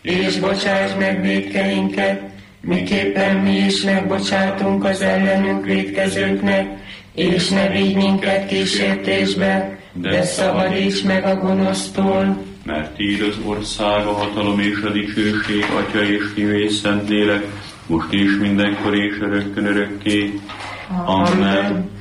és bocsáss meg vétkeinket, miképpen mi is megbocsátunk az ellenünk vétkezőknek, és ne vigy minket kísértésbe, de szabadíts meg a gonosztól. Mert Tiéd az ország, a hatalom és a dicsőség, Atya és Fiú és Szentlélek, most és mindenkor és örökkön örökké. Amen.